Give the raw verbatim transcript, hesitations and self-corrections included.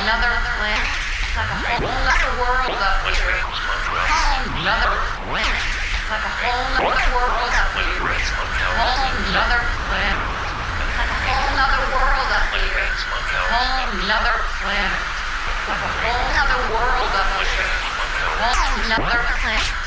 another planet. It's like a whole other world up here. Whole another planet. It's like a whole other world up here. Whole another planet. It's like a whole other world up here. Whole another planet. It's like a whole other world up here. Whole another planet.